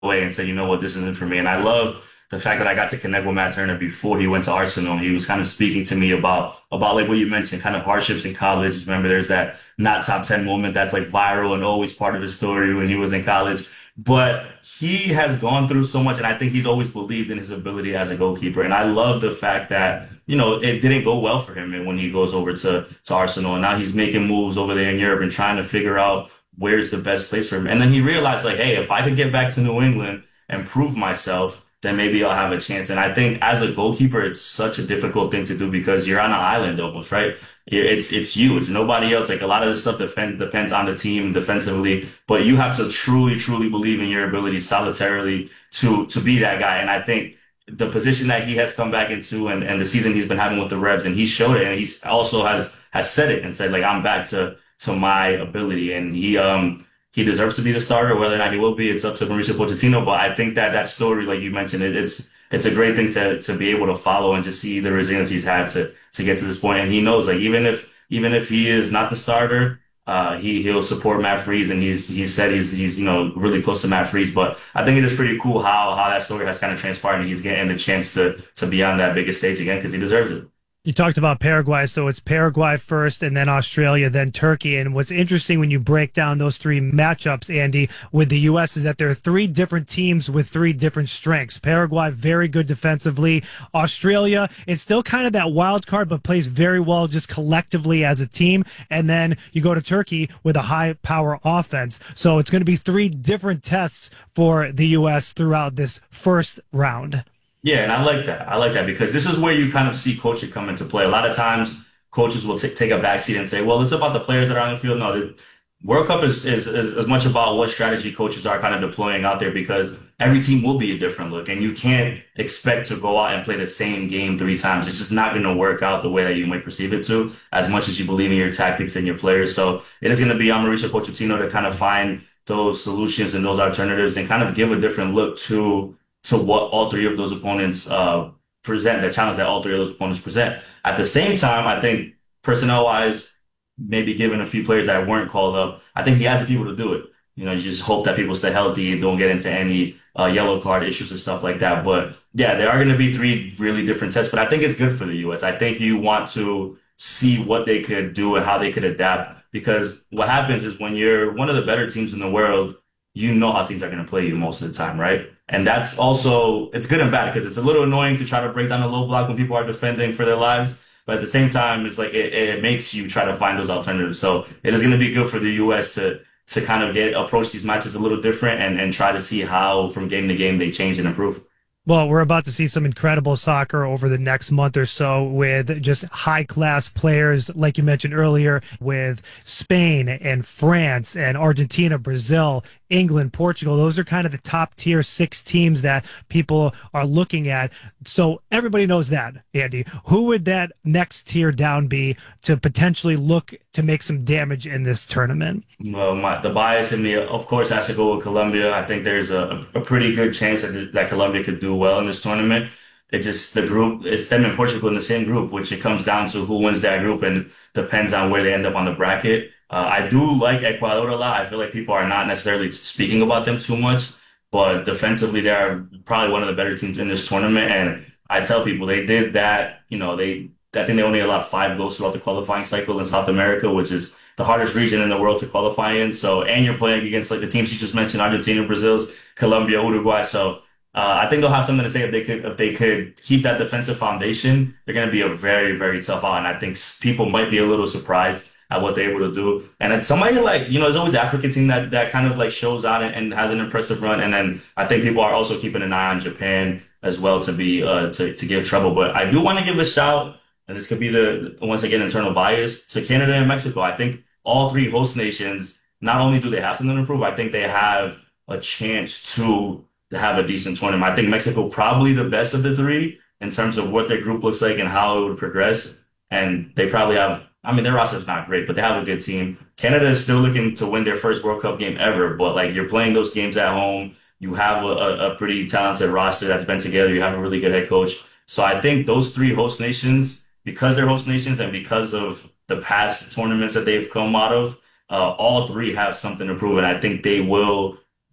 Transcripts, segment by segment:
away and said, you know what, this isn't for me. And I love the fact that I got to connect with Matt Turner before he went to Arsenal. He was kind of speaking to me about like what you mentioned, kind of hardships in college. Remember, there's that not top 10 moment that's like viral and always part of his story when he was in college. But he has gone through so much, and I think he's always believed in his ability as a goalkeeper. And I love the fact that, it didn't go well for him when he goes over to Arsenal. And now he's making moves over there in Europe and trying to figure out where's the best place for him. And then he realized, like, hey, if I could get back to New England and prove myself, then maybe I'll have a chance. And I think as a goalkeeper, it's such a difficult thing to do because you're on an island almost, right? It's you, it's nobody else. Like a lot of this stuff depends on the team defensively, but you have to truly, truly believe in your ability solitarily to be that guy. And I think the position that he has come back into and the season he's been having with the Revs, and he showed it, and he's also has said it and said, like, I'm back to my ability, and he deserves to be the starter. Whether or not he will be, it's up to Mauricio Pochettino. But I think that story, like you mentioned, it's a great thing to be able to follow and just see the resilience he's had to get to this point. And he knows, like, even if he is not the starter, he'll support Matt Freese, and he's said he's really close to Matt Freese. But I think it is pretty cool how that story has kind of transpired, and he's getting the chance to be on that biggest stage again because he deserves it. You talked about Paraguay, so it's Paraguay first and then Australia, then Turkey. And what's interesting when you break down those three matchups, Andy, with the U.S. is that there are three different teams with three different strengths. Paraguay, very good defensively. Australia is still kind of that wild card, but plays very well just collectively as a team. And then you go to Turkey with a high power offense. So it's going to be three different tests for the U.S. throughout this first round. Yeah, and I like that. I like that because this is where you kind of see coaching come into play. A lot of times, coaches will take a back seat and say, "Well, it's about the players that are on the field." No, the World Cup is as much about what strategy coaches are kind of deploying out there because every team will be a different look, and you can't expect to go out and play the same game three times. It's just not going to work out the way that you might perceive it to, as much as you believe in your tactics and your players. So it is going to be on Mauricio Pochettino to kind of find those solutions and those alternatives and kind of give a different look to what all three of those opponents present, the challenge that all three of those opponents present. At the same time, I think personnel wise, maybe given a few players that weren't called up, I think he has the people to do it. You just hope that people stay healthy and don't get into any yellow card issues or stuff like that. But yeah, there are going to be three really different tests, but I think it's good for the U.S. I think you want to see what they could do and how they could adapt because what happens is when you're one of the better teams in the world, you know how teams are going to play you most of the time, right? And that's also, it's good and bad because it's a little annoying to try to break down a low block when people are defending for their lives. But at the same time, it's like it makes you try to find those alternatives. So it is going to be good for the U.S. to kind of approach these matches a little different and try to see how from game to game they change and improve. Well, we're about to see some incredible soccer over the next month or so with just high-class players, like you mentioned earlier, with Spain and France and Argentina, Brazil, England, Portugal. Those are kind of the top tier six teams that people are looking at. So everybody knows that, Andy. Who would that next tier down be to potentially look to make some damage in this tournament? Well, the bias in me, of course, has to go with Colombia. I think there's a pretty good chance that Colombia could do well in this tournament. It just, the group, it's them and Portugal in the same group, which it comes down to who wins that group and depends on where they end up on the bracket. I do like Ecuador a lot. I feel like people are not necessarily speaking about them too much, but defensively, they're probably one of the better teams in this tournament. And I tell people they did that, I think they only allowed 5 goals throughout the qualifying cycle in South America, which is the hardest region in the world to qualify in. So, and you're playing against like the teams you just mentioned, Argentina, Brazil, Colombia, Uruguay. So, I think they'll have something to say if they could keep that defensive foundation. They're going to be a very, very tough out. And I think people might be a little surprised at what they're able to do. And it's somebody like, there's always African team that kind of like shows out and has an impressive run. And then I think people are also keeping an eye on Japan as well to be, to give trouble. But I do want to give a shout, and this could be once again, internal bias to Canada and Mexico. I think all three host nations, not only do they have something to improve, I think they have a chance to have a decent tournament. I think Mexico probably the best of the three in terms of what their group looks like and how it would progress. And they probably have, I mean, their roster's not great, but they have a good team. Canada is still looking to win their first World Cup game ever, but like you're playing those games at home. You have a pretty talented roster that's been together. You have a really good head coach. So I think those three host nations, because they're host nations and because of the past tournaments that they've come out of, all three have something to prove. And I think they will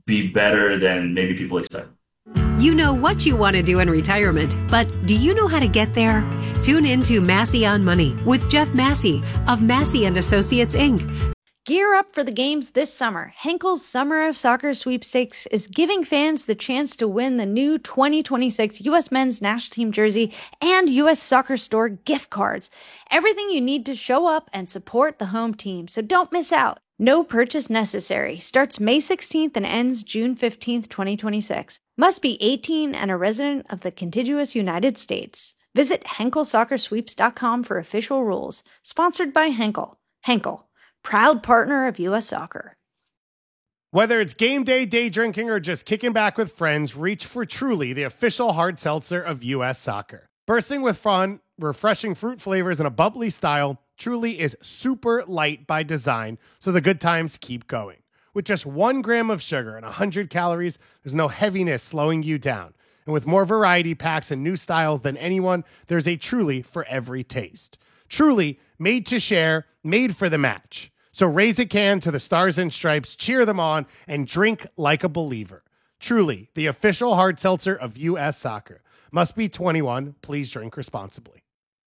be better than maybe people expect. You know what you want to do in retirement, but do you know how to get there? Tune in to Massey on Money with Jeff Massey of Massey and Associates, Inc. Gear up for the games this summer. Henkel's Summer of Soccer Sweepstakes is giving fans the chance to win the new 2026 U.S. Men's National Team jersey and U.S. Soccer Store gift cards. Everything you need to show up and support the home team, so don't miss out. No purchase necessary. Starts May 16th and ends June 15th, 2026. Must be 18 and a resident of the contiguous United States. Visit HenkelSoccerSweeps.com for official rules. Sponsored by Henkel. Henkel, proud partner of U.S. Soccer. Whether it's game day, day drinking, or just kicking back with friends, reach for Truly, the official hard seltzer of U.S. Soccer. Bursting with fun, refreshing fruit flavors, and a bubbly style, Truly is super light by design, so the good times keep going. With just 1 gram of sugar and 100 calories, there's no heaviness slowing you down. And with more variety packs and new styles than anyone, there's a Truly for every taste. Truly, made to share, made for the match. So raise a can to the Stars and Stripes, cheer them on, and drink like a believer. Truly, the official hard seltzer of U.S. Soccer. Must be 21. Please drink responsibly.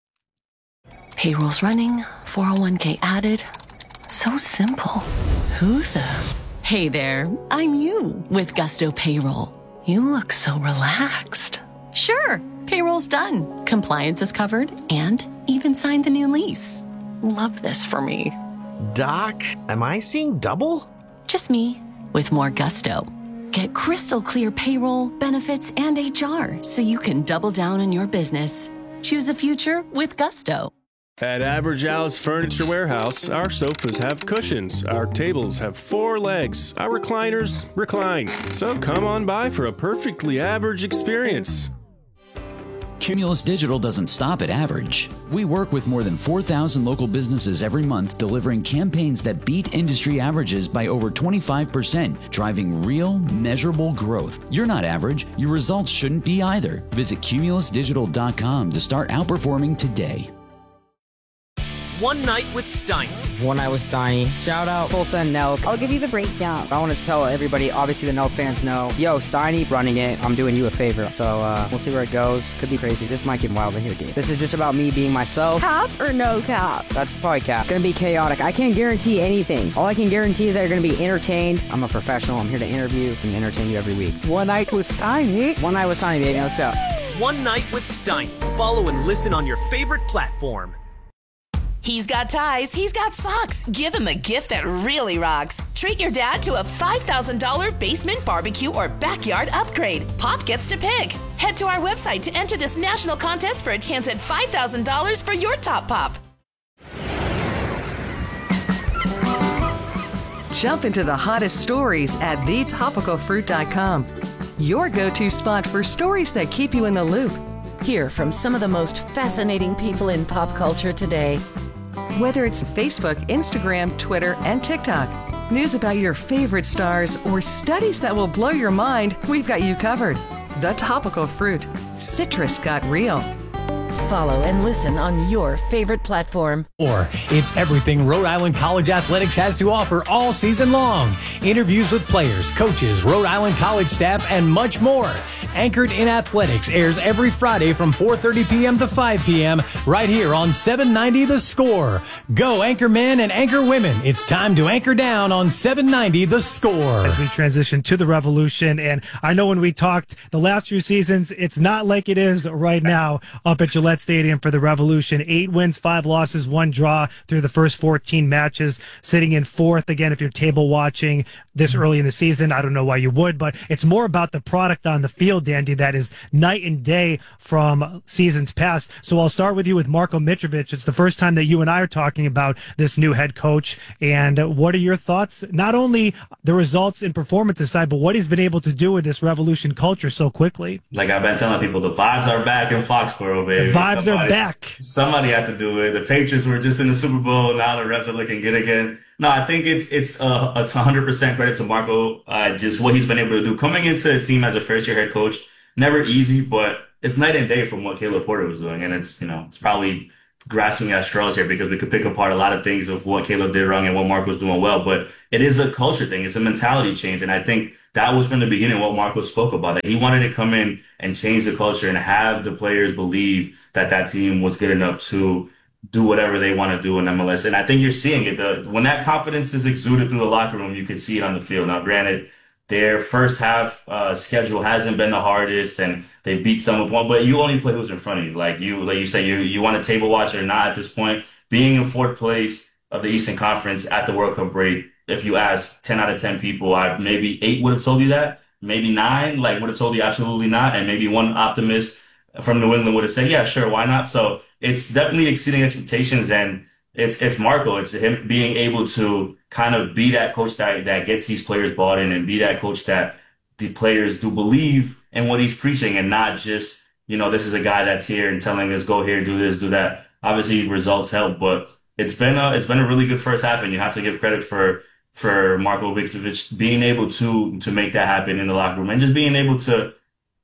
Payroll's running, 401k added. So simple. Who the? Hey there, I'm you with Gusto Payroll. You look so relaxed. Sure, payroll's done. Compliance is covered and even signed the new lease. Love this for me. Doc, am I seeing double? Just me with more gusto. Get crystal clear payroll, benefits, and HR so you can double down on your business. Choose a future with Gusto. At Average Al's Furniture Warehouse, our sofas have cushions, our tables have 4 legs, our recliners recline. So come on by for a perfectly average experience. Cumulus Digital doesn't stop at average. We work with more than 4,000 local businesses every month, delivering campaigns that beat industry averages by over 25%, driving real, measurable growth. You're not average. Your results shouldn't be either. Visit cumulusdigital.com to start outperforming today. One Night with Steiny. One Night with Steiny. Shout out Full Send Nelk. I'll give you the breakdown. I want to tell everybody, obviously the Nelk fans know, yo, Steiny running it. I'm doing you a favor. So we'll see where it goes. Could be crazy. This might get wild in here, dude. This is just about me being myself. Cap or no cap? That's probably cap. Gonna be chaotic. I can't guarantee anything. All I can guarantee is that you're gonna be entertained. I'm a professional. I'm here to interview and entertain you every week. One Night with Steiny. One Night with Steiny, baby. Let's go. One Night with Steiny. Follow and listen on your favorite platform. He's got ties, he's got socks. Give him a gift that really rocks. Treat your dad to a $5,000 basement barbecue or backyard upgrade. Pop gets to pick. Head to our website to enter this national contest for a chance at $5,000 for your top pop. Jump into the hottest stories at thetopicalfruit.com. Your go-to spot for stories that keep you in the loop. Hear from some of the most fascinating people in pop culture today. Whether it's Facebook, Instagram, Twitter, and TikTok, news about your favorite stars, or studies that will blow your mind, we've got you covered. The Topical Fruit. Citrus got real. Follow and listen on your favorite platform. It's everything Rhode Island College Athletics has to offer all season long. Interviews with players, coaches, Rhode Island College staff, and much more. Anchored in Athletics airs every Friday from 4:30 p.m. to 5 p.m. right here on 790 The Score. Go Anchor Men and Anchor Women. It's time to anchor down on 790 The Score. As we transition to the Revolution, and I know when we talked the last few seasons, it's not like it is right now up at Gillette Stadium for the Revolution. 8 wins, 5 losses, 1 draw through the first 14 matches, sitting in 4th. Again, if you're table watching this early in the season, I don't know why you would, but it's more about the product on the field, Andy, that is night and day from seasons past. So I'll start with you with Marko Mitrovic. It's the first time that you and I are talking about this new head coach. And what are your thoughts? Not only the results and performances side, but what he's been able to do with this Revolution culture so quickly. Like I've been telling people, the vibes are back in Foxborough, baby. The vibes are back. Somebody had to do it. The Patriots were just in the Super Bowl. Now the Revs are looking good again. No, I think it's 100% credit to Marko. Just what he's been able to do coming into a team as a first-year head coach. Never easy, but it's night and day from what Caleb Porter was doing, and it's probably grasping at straws here because we could pick apart a lot of things of what Caleb did wrong and what Marco's doing well, but it is a culture thing. It's a mentality change. And I think that was from the beginning what Marco spoke about, that he wanted to come in and change the culture and have the players believe that that team was good enough to do whatever they want to do in MLS. And I think you're seeing it. When that confidence is exuded through the locker room, you can see it on the field. Now, granted, their first half schedule hasn't been the hardest, and they beat some of one, but you only play who's in front of you. Like you say, you want a table watch or not at this point. Being in fourth place of the Eastern Conference at the World Cup break, if you ask 10 out of 10 people, maybe 8 would have told you that, maybe 9 would have told you absolutely not, and maybe one optimist from New England would have said, yeah, sure, why not? So it's definitely exceeding expectations, and it's Marco. It's him being able to kind of be that coach that gets these players bought in, and be that coach that the players do believe in what he's preaching, and not just, this is a guy that's here and telling us, go here, do this, do that. Obviously results help, but it's been a really good first half, and you have to give credit for Marco Viktovic being able to make that happen in the locker room, and just being able to,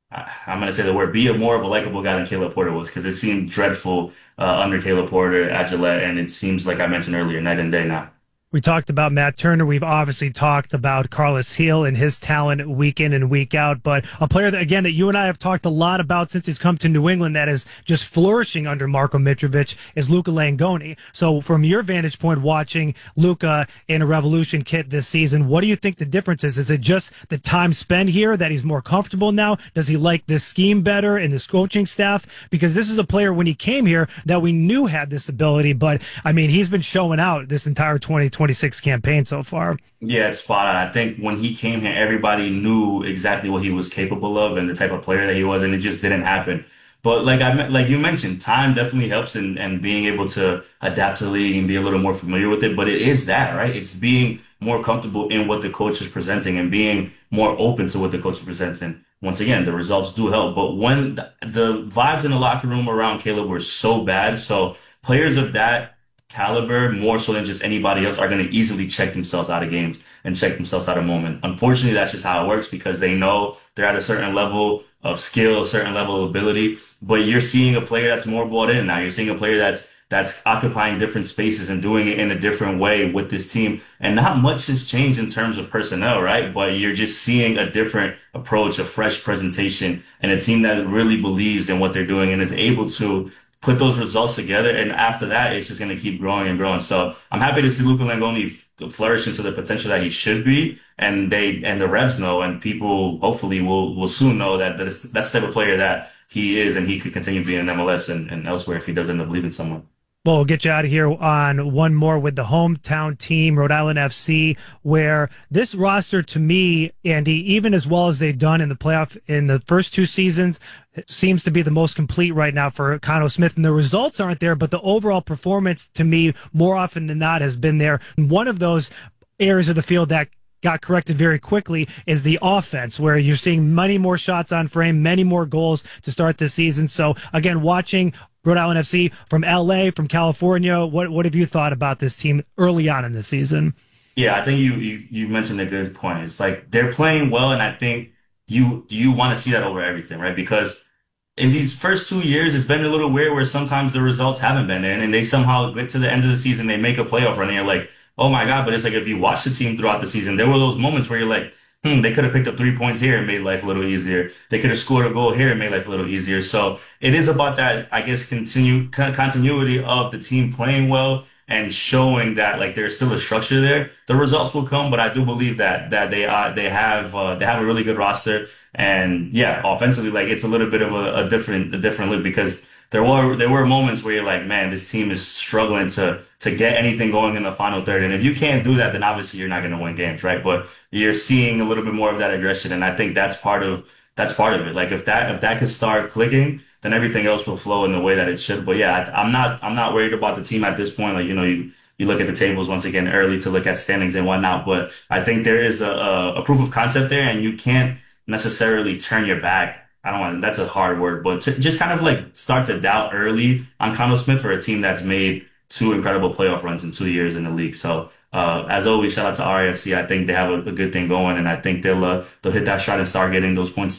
I'm going to say the word, be more of a likable guy than Caleb Porter was, because it seemed dreadful under Caleb Porter at Gillette, and it seems, like I mentioned earlier, night and day now. We talked about Matt Turner. We've obviously talked about Carlos Gil and his talent week in and week out. But a player that, again, that you and I have talked a lot about since he's come to New England that is just flourishing under Marko Mitrovic is Luca Langoni. So from your vantage point, watching Luca in a Revolution kit this season, what do you think the difference is? Is it just the time spent here that he's more comfortable now? Does he like this scheme better and this coaching staff? Because this is a player when he came here that we knew had this ability. But, I mean, he's been showing out this entire 2026 campaign so far. Yeah, it's spot on. I think when he came here, everybody knew exactly what he was capable of and the type of player that he was, and it just didn't happen. But like you mentioned, time definitely helps in being able to adapt to the league and be a little more familiar with it. But it is that, right? It's being more comfortable in what the coach is presenting and being more open to what the coach is presenting. Once again, the results do help. But when the vibes in the locker room around Caleb were so bad, so players of that caliber, more so than just anybody else, are going to easily check themselves out of games and check themselves out of moment. Unfortunately, that's just how it works, because they know they're at a certain level of skill, a certain level of ability. But you're seeing a player that's more bought in now. You're seeing a player that's occupying different spaces and doing it in a different way with this team. And not much has changed in terms of personnel, right? But you're just seeing a different approach, a fresh presentation, and a team that really believes in what they're doing and is able to put those results together. And after that, it's just going to keep growing and growing. So I'm happy to see Luca Langoni flourish into the potential that he should be. And the Revs know, and people hopefully will soon know that that's the type of player that he is, and he could continue being in MLS and elsewhere if he does end up leaving somewhere. Well, we'll get you out of here on one more with the hometown team, Rhode Island FC, where this roster, to me, Andy, even as well as they've done in the playoff in the first 2 seasons, seems to be the most complete right now for Connor Smith. And the results aren't there, but the overall performance, to me, more often than not, has been there. One of those areas of the field that got corrected very quickly is the offense, where you're seeing many more shots on frame, many more goals to start this season. So, again, watching Rhode Island FC from LA, from California, what have you thought about this team early on in the season? Yeah, I think you mentioned a good point. It's like they're playing well, and I think you want to see that over everything, right? Because in these first 2 years, it's been a little weird where sometimes the results haven't been there, and then they somehow get to the end of the season, they make a playoff run, and you're like, oh my God. But it's like, if you watch the team throughout the season, there were those moments where you're like, they could have picked up 3 points here and made life a little easier. They could have scored a goal here and made life a little easier. So it is about that, I guess, continuity of the team playing well and showing that like there's still a structure there. The results will come, but I do believe that they have a really good roster. And yeah, offensively, like it's a little bit of a different look, because there were moments where you're like, man, this team is struggling to get anything going in the final third. And if you can't do that, then obviously you're not going to win games, right? But you're seeing a little bit more of that aggression, and I think that's part of it. Like if that could start clicking, then everything else will flow in the way that it should. But yeah, I'm not worried about the team at this point. Like, you look at the tables once again early to look at standings and whatnot, but I think there is a proof of concept there, and you can't necessarily turn your back. That's a hard word, but to just kind of like start to doubt early on Connor Smith for a team that's made 2 incredible playoff runs in 2 years in the league. So, as always, shout out to RAFC. I think they have a good thing going, and I think they'll hit that shot and start getting those points.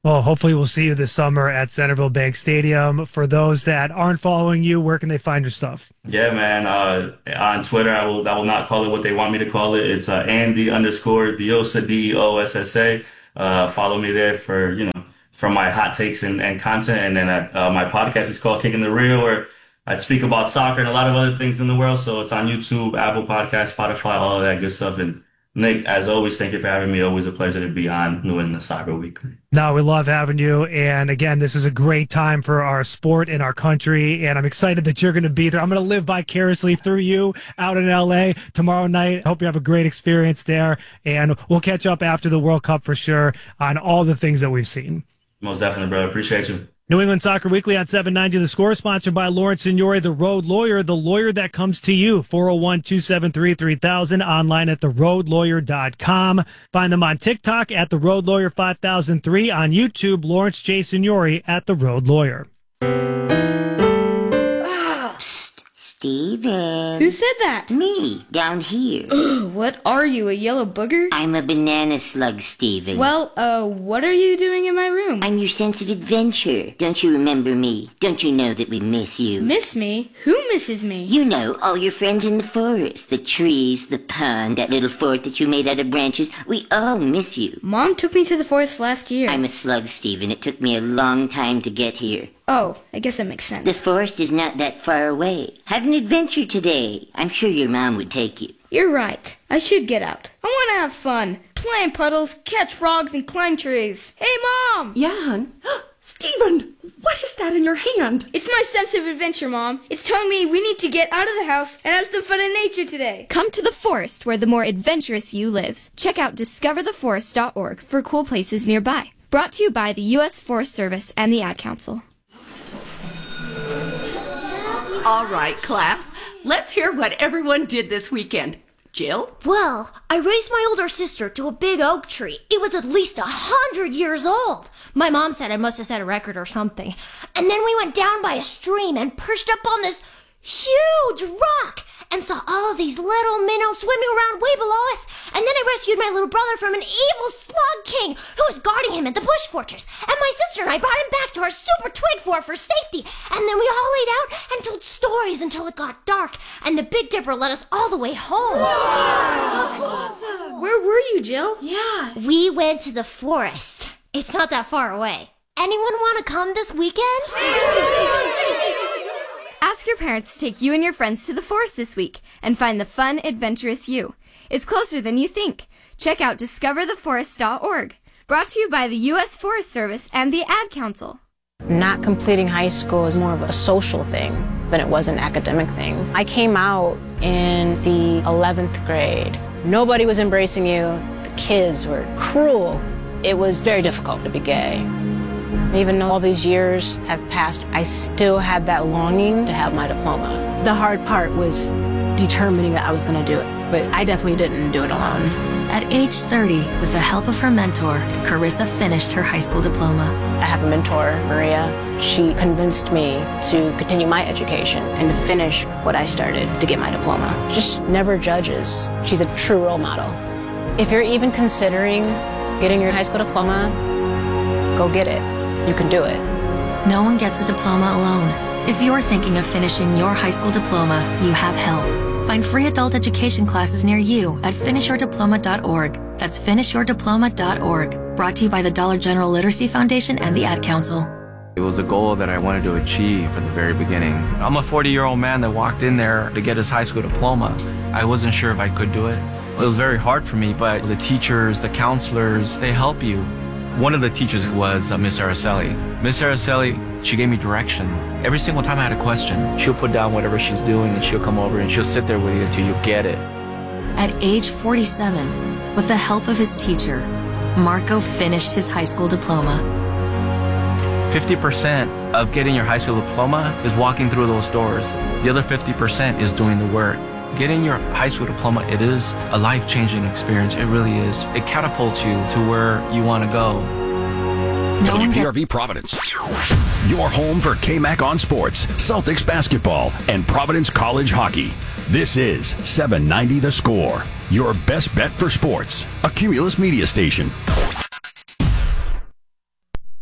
Well, hopefully we'll see you this summer at Centerville Bank Stadium. For those that aren't following you, where can they find your stuff? Yeah, man. On Twitter, I will not call it what they want me to call it. It's Andy_Diossa, DEOSSA. Follow me there for my hot takes and content. And then my podcast is called Kicking the Real, where I speak about soccer and a lot of other things in the world. So it's on YouTube, Apple Podcasts, Spotify, all of that good stuff. And Nick, as always, thank you for having me. Always a pleasure to be on New England Soccer Weekly. No, we love having you. And again, this is a great time for our sport and our country. And I'm excited that you're going to be there. I'm going to live vicariously through you out in LA tomorrow night. Hope you have a great experience there. And we'll catch up after the World Cup for sure on all the things that we've seen. Most definitely, bro. Appreciate you. New England Soccer Weekly on 790 The Score, sponsored by Lawrence Signori, the Road Lawyer, the lawyer that comes to you. 401-273-3000, online at theroadlawyer.com. Find them on TikTok at The Road Lawyer 5003, on YouTube, Lawrence J. Signori at The Road Lawyer. Steven. Who said that? Me, down here. What are you, a yellow booger? I'm a banana slug, Steven. Well, what are you doing in my room? I'm your sense of adventure. Don't you remember me? Don't you know that we miss you? Miss me? Who misses me? You know, all your friends in the forest. The trees, the pond, that little fort that you made out of branches. We all miss you. Mom took me to the forest last year. I'm a slug, Steven. It took me a long time to get here. Oh, I guess that makes sense. The forest is not that far away. Have an adventure today. I'm sure your mom would take you. You're right. I should get out. I want to have fun. Play in puddles, catch frogs, and climb trees. Hey, Mom! Yeah, hon? Steven, what is that in your hand? It's my sense of adventure, Mom. It's telling me we need to get out of the house and have some fun in nature today. Come to the forest where the more adventurous you lives. Check out discovertheforest.org for cool places nearby. Brought to you by the U.S. Forest Service and the Ad Council. All right, class. Let's hear what everyone did this weekend. Jill? Well, I raised my older sister to a big oak tree. It was at least 100 years old. My mom said I must have set a record or something. And then we went down by a stream and perched up on this huge rock and saw all these little minnows swimming around way below us. And then I rescued my little brother from an evil slug king who was guarding him at the bush fortress. And my sister and I brought him back to our super twig fort for safety. And then we all laid out and told stories until it got dark. And the Big Dipper led us all the way home. Awesome. Where were you, Jill? Yeah. We went to the forest. It's not that far away. Anyone want to come this weekend? Ask your parents to take you and your friends to the forest this week and find the fun, adventurous you. It's closer than you think. Check out discovertheforest.org. Brought to you by the U.S. Forest Service and the Ad Council. Not completing high school is more of a social thing than it was an academic thing. I came out in the 11th grade. Nobody was embracing you. The kids were cruel. It was very difficult to be gay. Even though all these years have passed, I still had that longing to have my diploma. The hard part was determining that I was going to do it, but I definitely didn't do it alone. At age 30, with the help of her mentor, Carissa finished her high school diploma. I have a mentor, Maria. She convinced me to continue my education and to finish what I started to get my diploma. Just never judges. She's a true role model. If you're even considering getting your high school diploma, go get it. You can do it. No one gets a diploma alone. If you're thinking of finishing your high school diploma, you have help. Find free adult education classes near you at finishyourdiploma.org. That's finishyourdiploma.org. Brought to you by the Dollar General Literacy Foundation and the Ad Council. It was a goal that I wanted to achieve from the very beginning. I'm a 40-year-old man that walked in there to get his high school diploma. I wasn't sure if I could do it. It was very hard for me, but the teachers, the counselors, they help you. One of the teachers was Miss Araceli. Miss Araceli, she gave me direction. Every single time I had a question, she'll put down whatever she's doing and she'll come over and she'll sit there with you until you get it. At age 47, with the help of his teacher, Marco finished his high school diploma. 50% of getting your high school diploma is walking through those doors. The other 50% is doing the work. Getting your high school diploma, it is a life-changing experience. It really is. It catapults you to where you want to go. WPRV Providence. Your home for KMAC on sports, Celtics basketball, and Providence College hockey. This is 790 The Score, your best bet for sports. A Cumulus media station.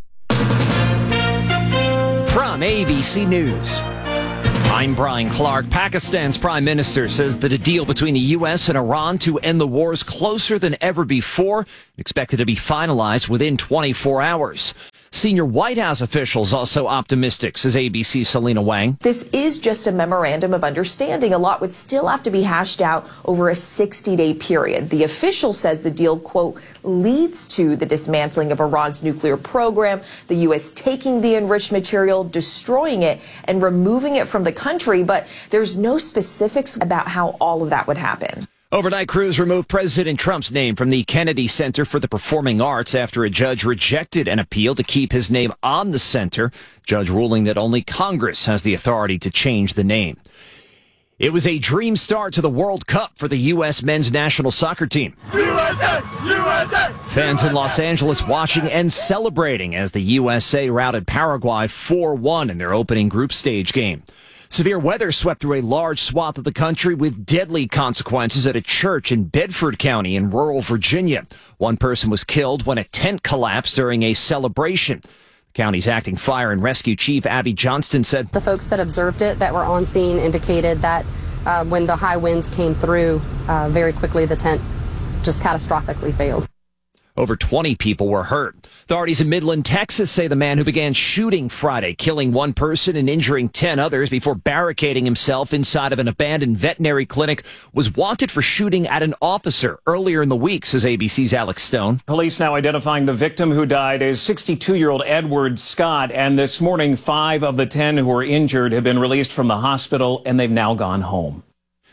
From ABC News, I'm Brian Clark. Pakistan's prime minister says that a deal between the U.S. and Iran to end the war is closer than ever before, expected to be finalized within 24 hours. Senior White House officials also optimistic, says ABC's Selena Wang. This is just a memorandum of understanding. A lot would still have to be hashed out over a 60-day period. The official says the deal, quote, leads to the dismantling of Iran's nuclear program, the U.S. taking the enriched material, destroying it, and removing it from the country. But there's no specifics about how all of that would happen. Overnight crews removed President Trump's name from the Kennedy Center for the Performing Arts after a judge rejected an appeal to keep his name on the center, judge ruling that only Congress has the authority to change the name. It was a dream start to the World Cup for the U.S. men's national soccer team. USA! USA! Fans in Los Angeles watching and celebrating as the USA routed Paraguay 4-1 in their opening group stage game. Severe weather swept through a large swath of the country with deadly consequences at a church in Bedford County in rural Virginia. One person was killed when a tent collapsed during a celebration. The county's acting fire and rescue chief, Abby Johnston, said the folks that observed it that were on scene indicated that when the high winds came through, very quickly the tent just catastrophically failed. Over 20 people were hurt. Authorities in Midland, Texas say the man who began shooting Friday, killing one person and injuring 10 others before barricading himself inside of an abandoned veterinary clinic, was wanted for shooting at an officer earlier in the week, says ABC's Alex Stone. Police now identifying the victim who died as 62-year-old Edward Scott. And this morning, 5 of the 10 who were injured have been released from the hospital, and they've now gone home.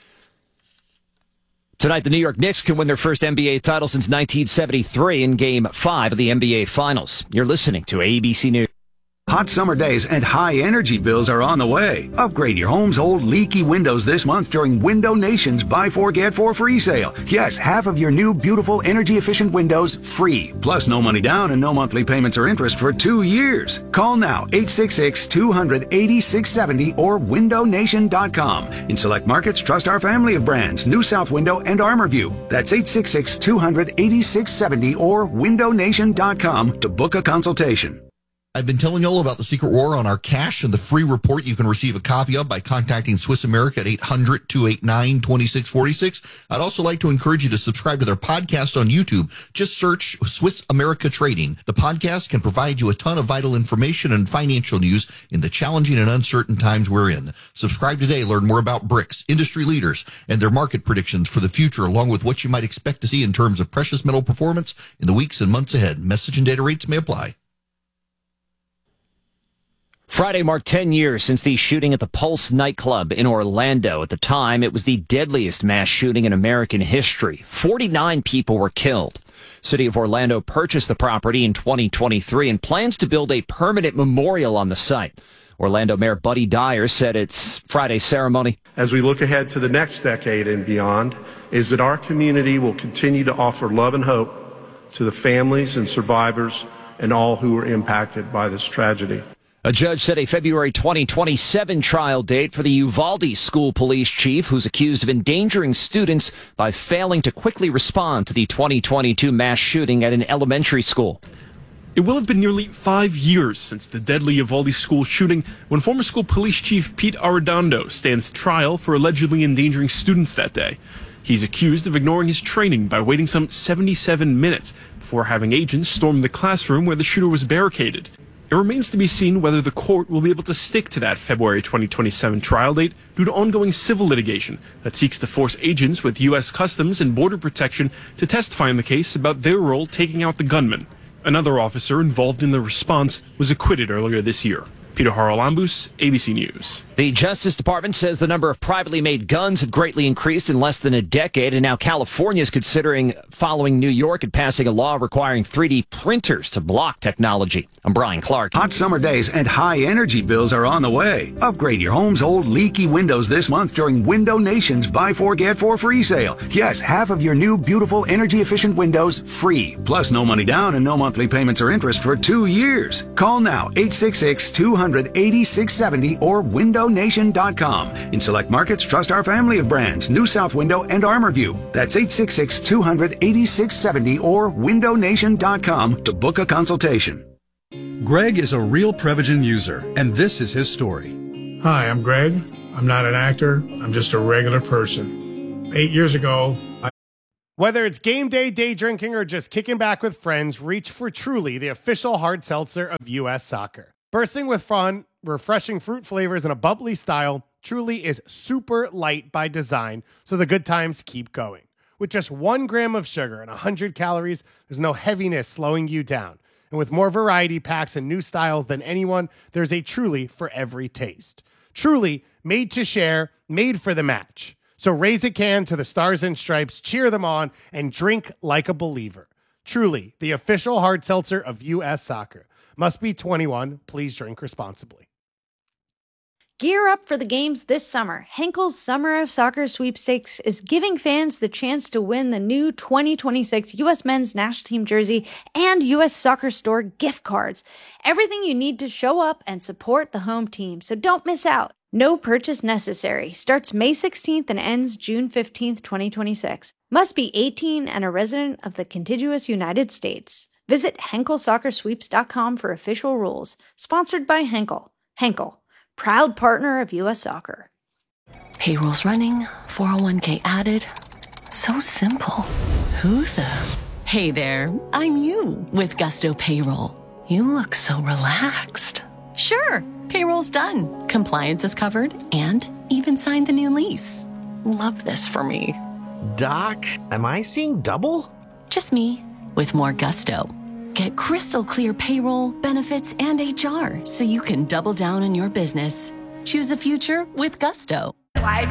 Tonight, the New York Knicks can win their first NBA title since 1973 in Game 5 of the NBA Finals. You're listening to ABC News. Hot summer days and high energy bills are on the way. Upgrade your home's old leaky windows this month during Window Nation's Buy 4 Get 4 free sale. Yes, half of your new beautiful energy efficient windows free. Plus no money down and no monthly payments or interest for 2 years. Call now 866-200-8670 or windownation.com. In select markets, trust our family of brands, New South Window and ArmorView. That's 866-200-8670 or windownation.com to book a consultation. I've been telling you all about the Secret War on our cash and the free report you can receive a copy of by contacting Swiss America at 800-289-2646. I'd also like to encourage you to subscribe to their podcast on YouTube. Just search Swiss America Trading. The podcast can provide you a ton of vital information and financial news in the challenging and uncertain times we're in. Subscribe today. Learn more about BRICS, industry leaders, and their market predictions for the future, along with what you might expect to see in terms of precious metal performance in the weeks and months ahead. Message and data rates may apply. Friday marked 10 years since the shooting at the Pulse nightclub in Orlando. At the time, it was the deadliest mass shooting in American history. 49 people were killed. City of Orlando purchased the property in 2023 and plans to build a permanent memorial on the site. Orlando Mayor Buddy Dyer said its Friday ceremony. As we look ahead to the next decade and beyond, is that our community will continue to offer love and hope to the families and survivors and all who were impacted by this tragedy. A judge set a February 2027 trial date for the Uvalde school police chief who's accused of endangering students by failing to quickly respond to the 2022 mass shooting at an elementary school. It will have been nearly 5 years since the deadly Uvalde school shooting when former school police chief Pete Arredondo stands trial for allegedly endangering students that day. He's accused of ignoring his training by waiting some 77 minutes before having agents storm the classroom where the shooter was barricaded. It remains to be seen whether the court will be able to stick to that February 2027 trial date due to ongoing civil litigation that seeks to force agents with U.S. Customs and Border Protection to testify in the case about their role taking out the gunman. Another officer involved in the response was acquitted earlier this year. Peter Haralambous, ABC News. The Justice Department says the number of privately made guns have greatly increased in less than a decade, and now California is considering following New York and passing a law requiring 3D printers to block technology. I'm Brian Clark. Hot summer days and high energy bills are on the way. Upgrade your home's old leaky windows this month during Window Nation's Buy 4 Get 4 free sale. Yes, half of your new beautiful energy efficient windows free. Plus no money down and no monthly payments or interest for 2 years. Call now 866-200-8670 or windownation.com. In select markets, trust our family of brands, New South Window and ArmorView. That's 866-200-8670 or windownation.com to book a consultation. Greg is a real Prevagen user, and this is his story. Hi, I'm Greg. I'm not an actor. I'm just a regular person. 8 years ago, Whether it's game day, day drinking, or just kicking back with friends, reach for Truly, the official hard seltzer of U.S. Soccer. Bursting with fun, refreshing fruit flavors, and a bubbly style, Truly is super light by design, so the good times keep going. With just 1 gram of sugar and 100 calories, there's no heaviness slowing you down. And with more variety packs and new styles than anyone, there's a Truly for every taste. Truly, made to share, made for the match. So raise a can to the Stars and Stripes, cheer them on, and drink like a believer. Truly, the official hard seltzer of U.S. Soccer. Must be 21. Please drink responsibly. Gear up for the games this summer. Henkel's Summer of Soccer Sweepstakes is giving fans the chance to win the new 2026 U.S. Men's National Team jersey and U.S. Soccer Store gift cards. Everything you need to show up and support the home team, so don't miss out. No purchase necessary. Starts May 16th and ends June 15th, 2026. Must be 18 and a resident of the contiguous United States. Visit HenkelSoccerSweeps.com for official rules. Sponsored by Henkel. Henkel, proud partner of U.S. Soccer. Payroll's running, 401k added. So simple. Who the? Hey there, I'm you with Gusto Payroll. You look so relaxed. Sure, payroll's done. Compliance is covered and even signed the new lease. Love this for me. Doc, am I seeing double? Just me with more Gusto. Get crystal clear payroll, benefits, and HR so you can double down on your business. Choose a future with Gusto.